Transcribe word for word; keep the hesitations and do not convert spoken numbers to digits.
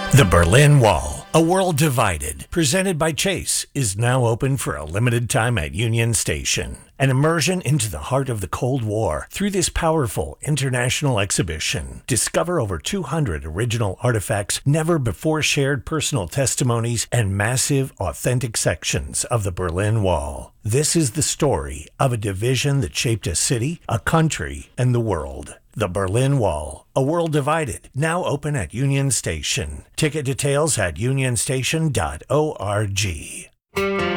The Berlin Wall, A World Divided, presented by Chase, is now open for a limited time at Union Station. An immersion into the heart of the Cold War through this powerful international exhibition. Discover over two hundred original artifacts, never before shared personal testimonies, and massive, authentic sections of the Berlin Wall. This is the story of a division that shaped a city, a country, and the world. The Berlin Wall, A World Divided, now open at Union Station. Ticket details at union station dot org.